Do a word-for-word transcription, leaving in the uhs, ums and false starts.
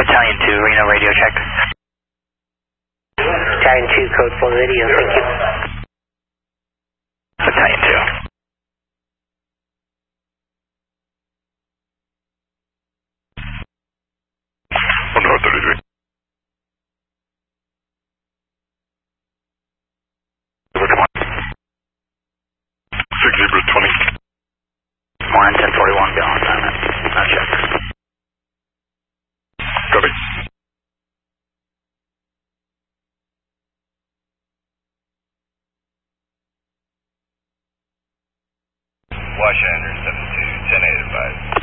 Battalion two, Reno radio check. Battalion two, code four radio, thank you. Battalion two. one thirty-three. six Zebra twenty. One ten forty-one, go on assignment. Not check. Copy. Wash Andrews seven two, ten eight advised.